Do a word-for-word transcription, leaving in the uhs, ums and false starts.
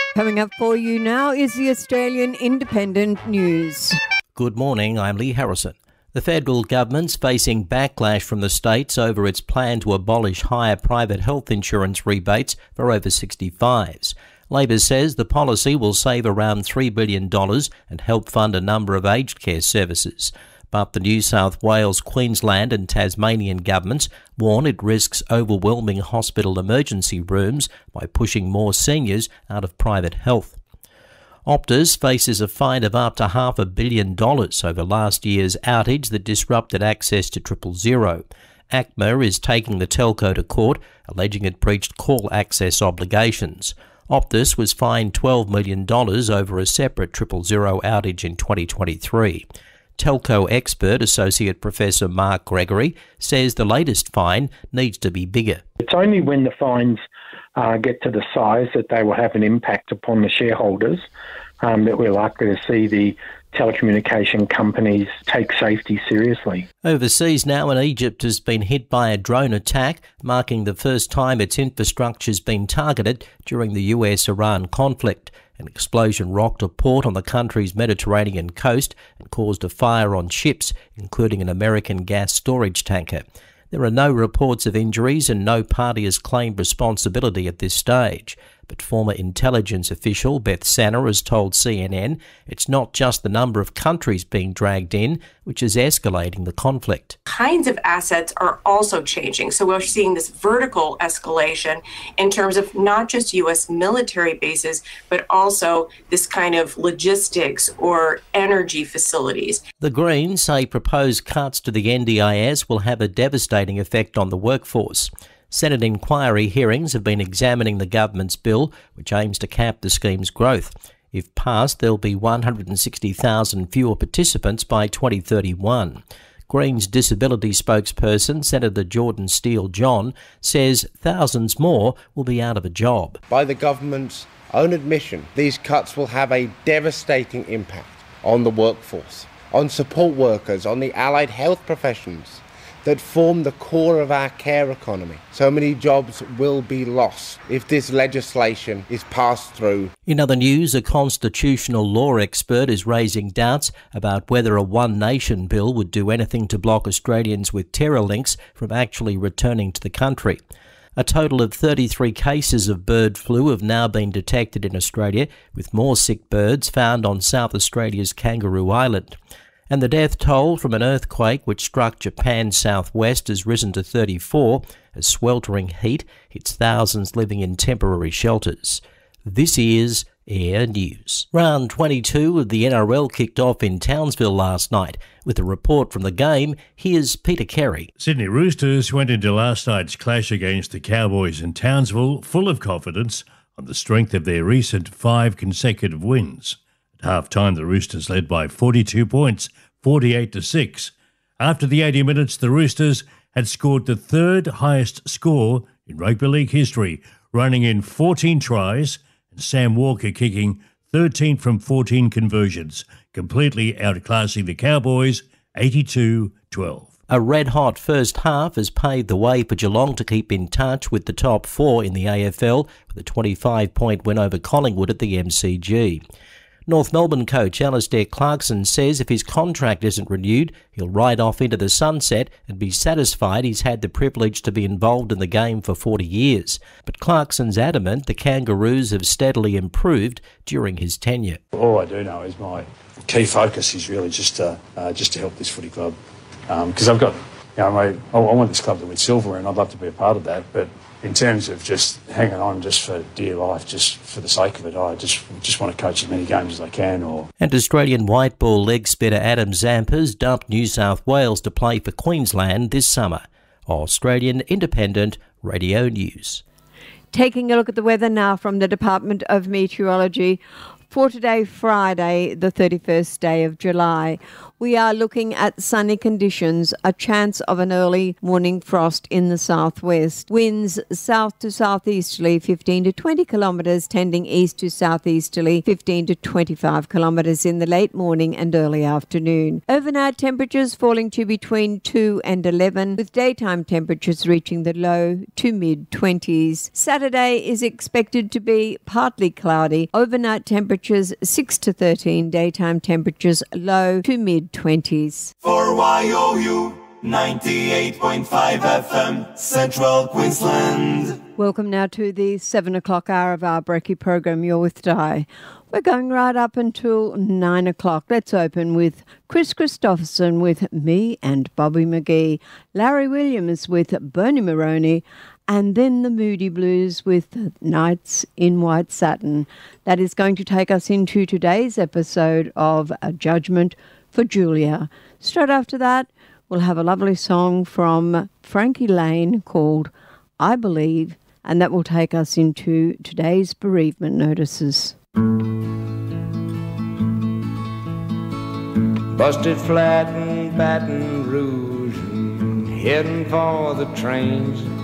Coming up for you now is the Australian Independent News. Good morning, I'm Lee Harrison. The federal government's facing backlash from the states over its plan to abolish higher private health insurance rebates for over sixty-fives. Labor says the policy will save around three billion dollars and help fund a number of aged care services. But the New South Wales, Queensland and Tasmanian governments warn it risks overwhelming hospital emergency rooms by pushing more seniors out of private health. Optus faces a fine of up to half a billion dollars over last year's outage that disrupted access to triple zero. ACMA is taking the telco to court, alleging it breached call access obligations. Optus was fined twelve million dollars over a separate triple zero outage in twenty twenty-three. Telco expert Associate Professor Mark Gregory says the latest fine needs to be bigger. It's only when the fines uh, get to the size that they will have an impact upon the shareholders um, that we're likely to see the telecommunication companies take safety seriously. Overseas now, and Egypt has been hit by a drone attack, marking the first time its infrastructure has been targeted during the U S Iran conflict. An explosion rocked a port on the country's Mediterranean coast and caused a fire on ships, including an American gas storage tanker. There are no reports of injuries and no party has claimed responsibility at this stage. But former intelligence official Beth Sanner has told C N N it's not just the number of countries being dragged in, which is escalating the conflict. Kinds of assets are also changing. So we're seeing this vertical escalation in terms of not just U S military bases, but also this kind of logistics or energy facilities. The Greens say proposed cuts to the N D I S will have a devastating effect on the workforce. Senate inquiry hearings have been examining the government's bill, which aims to cap the scheme's growth. If passed, there'll be one hundred sixty thousand fewer participants by twenty thirty-one. Greens disability spokesperson Senator Jordan Steele-John says thousands more will be out of a job. By the government's own admission, these cuts will have a devastating impact on the workforce, on support workers, on the allied health professions that form the core of our care economy. So many jobs will be lost if this legislation is passed through. In other news, a constitutional law expert is raising doubts about whether a One Nation bill would do anything to block Australians with terror links from actually returning to the country. A total of thirty-three cases of bird flu have now been detected in Australia, with more sick birds found on South Australia's Kangaroo Island. And the death toll from an earthquake which struck Japan's southwest has risen to thirty-four as sweltering heat hits thousands living in temporary shelters. This is Air News. Round twenty-two of the N R L kicked off in Townsville last night. With a report from the game, here's Peter Carey. Sydney Roosters went into last night's clash against the Cowboys in Townsville full of confidence on the strength of their recent five consecutive wins. At half-time, the Roosters led by forty-two points, forty-eight to six. After the eighty minutes, the Roosters had scored the third highest score in rugby league history, running in fourteen tries, and Sam Walker kicking thirteen from fourteen conversions, completely outclassing the Cowboys eighty-two twelve. A red-hot first half has paved the way for Geelong to keep in touch with the top four in the A F L with a twenty-five point win over Collingwood at the M C G. North Melbourne coach Alistair Clarkson says if his contract isn't renewed, he'll ride off into the sunset and be satisfied he's had the privilege to be involved in the game for forty years. But Clarkson's adamant the Kangaroos have steadily improved during his tenure. All I do know is my key focus is really just to, uh, just to help this footy club. Because um, I've got, you know, I, I want this club to win silver and I'd love to be a part of that, but in terms of just hanging on just for dear life, just for the sake of it, I just just want to coach as many games as I can. Or And Australian white ball leg spinner Adam Zampa dumped New South Wales to play for Queensland this summer. Australian Independent Radio News. Taking a look at the weather now from the Department of Meteorology. For today, Friday, the thirty-first day of July, we are looking at sunny conditions, a chance of an early morning frost in the southwest. Winds south to southeasterly fifteen to twenty kilometres, tending east to southeasterly fifteen to twenty-five kilometres in the late morning and early afternoon. Overnight temperatures falling to between two and eleven, with daytime temperatures reaching the low to mid-twenties. Saturday is expected to be partly cloudy. Overnight temperatures six to thirteen, daytime temperatures low to mid-twenties. For Y O U ninety-eight point five F M, Central Queensland. Welcome now to the seven o'clock hour of our Brekkie program, You're With Di. We're going right up until nine o'clock. Let's open with Chris Christopherson with Me and Bobby McGee, Larry Williams with Bernie Maroney, and then the Moody Blues with Nights in White Satin. That is going to take us into today's episode of A Judgment for Julia. Straight after that, we'll have a lovely song from Frankie Lane called I Believe, and that will take us into today's bereavement notices. Busted flat in Baton Rouge and heading for the trains.